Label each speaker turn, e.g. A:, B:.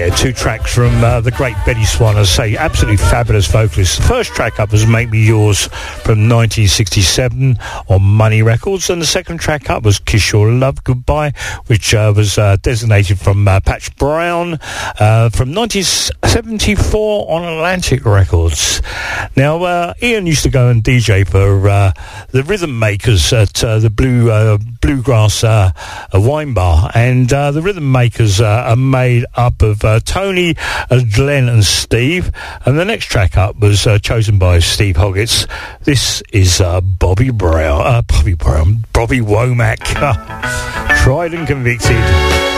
A: there, two tracks from the great Betty Swan, as I say, absolutely fabulous vocalist. The first track up was Make Me Yours from 1967 on Money Records, and the second track up was Kiss Your Love Goodbye, which was designated from Patch Brown from 1974 on Atlantic Records. Now, Ian used to go and DJ for the Rhythm Makers at the Bluegrass Wine Bar, and the Rhythm Makers are made up of Tony, Glenn and Steve, and the next track up was chosen by Steve Hoggett. This is Bobby Womack, tried and convicted.